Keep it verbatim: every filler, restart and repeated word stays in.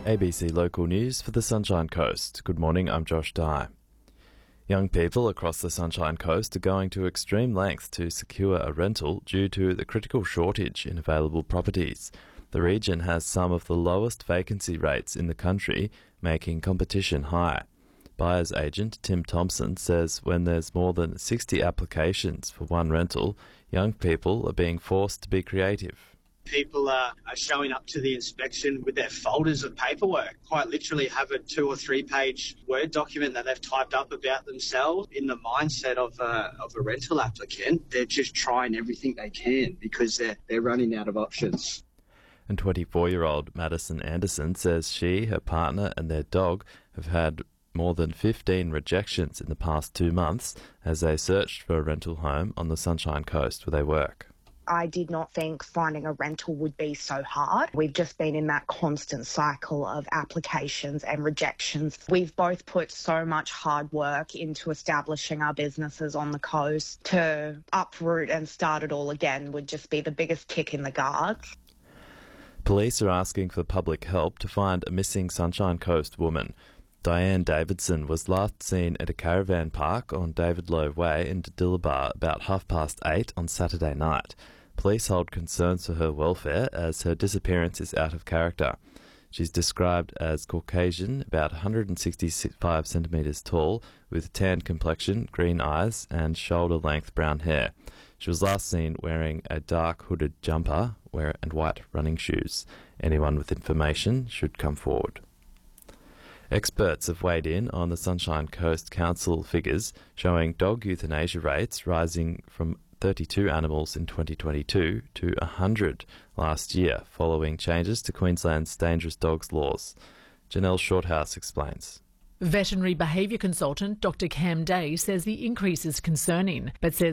A B C Local News for the Sunshine Coast. Good morning, I'm Josh Dye. Young people across the Sunshine Coast are going to extreme lengths to secure a rental due to the critical shortage in available properties. The region has some of the lowest vacancy rates in the country, making competition high. Buyer's agent Tim Thompson says when there's more than sixty applications for one rental, young people are being forced to be creative. People are, are showing up to the inspection with their folders of paperwork, quite literally have a two or three page Word document that they've typed up about themselves. In the mindset of a, of a rental applicant, they're just trying everything they can because they're, they're running out of options. And twenty-four-year-old Madison Anderson says she, her partner and their dog have had more than fifteen rejections in the past two months as they searched for a rental home on the Sunshine Coast where they work. I did not think finding a rental would be so hard. We've just been in that constant cycle of applications and rejections. We've both put so much hard work into establishing our businesses on the coast. To uproot and start it all again would just be the biggest kick in the guards. Police are asking for public help to find a missing Sunshine Coast woman. Diane Davidson was last seen at a caravan park on David Low Way in Diddillibah about half past eight on Saturday night. Police hold concerns for her welfare as her disappearance is out of character. She's described as Caucasian, about one hundred sixty-five centimetres tall, with tan complexion, green eyes and shoulder-length brown hair. She was last seen wearing a dark hooded jumper and white running shoes. Anyone with information should come forward. Experts have weighed in on the Sunshine Coast Council figures showing dog euthanasia rates rising from thirty-two animals in twenty twenty-two to one hundred last year following changes to Queensland's dangerous dogs laws. Janelle Shorthouse explains. Veterinary behaviour consultant Doctor Cam Day says the increase is concerning, but says